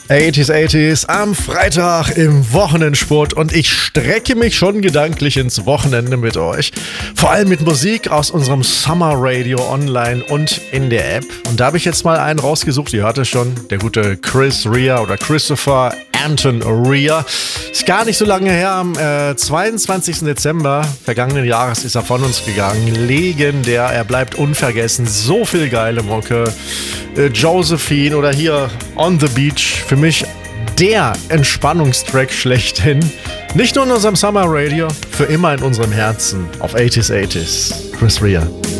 80s, 80s am Freitag im Wochenendsport und ich strecke mich schon gedanklich ins Wochenende mit euch. Vor allem mit Musik aus unserem Summer Radio online und in der App. Und da habe ich jetzt mal einen rausgesucht, ihr hört es schon, der gute Chris Rea oder Christopher Anton Rea. Ist gar nicht so lange her, am 22. Dezember vergangenen Jahres ist er von uns gegangen. Legendär, er bleibt unvergessen. So viel geile Mucke. Josephine oder hier On the Beach. Für mich der Entspannungstrack schlechthin. Nicht nur in unserem Summer Radio, für immer in unserem Herzen auf 80s 80s. Chris Rea.